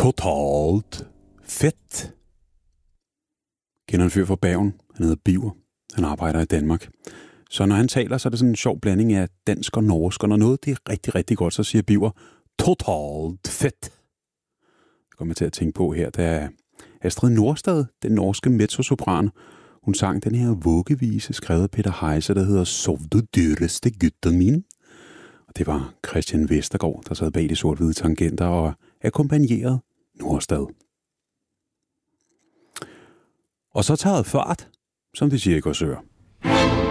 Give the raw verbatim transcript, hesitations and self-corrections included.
Totalt fedt. Kender en fyr fra Bergen. Han hedder Biver. Han arbejder i Danmark. Så når han taler, så er det sådan en sjov blanding af dansk og norsk. Og når noget det er rigtig, rigtig godt, så siger Biver totalt fedt. Det kommer jeg til at tænke på her, da Astrid Nordstad, den norske mezzosopran, hun sang den her vuggevise, skrevet af Peter Heise, der hedder Sov du dyreste gutten min. Og det var Christian Vestergaard, der sad bag de sort-hvide tangenter og akkompagnerede Nordstad. Og så taget fart, som det siger i Korsør.